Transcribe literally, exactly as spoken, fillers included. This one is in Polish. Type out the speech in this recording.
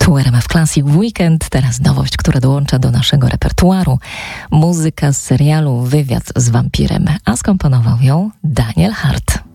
Tu R M F Classic w weekend. Teraz nowość, która dołącza do naszego repertuaru. Muzyka z serialu Wywiad z wampirem, a skomponował ją Daniel Hart.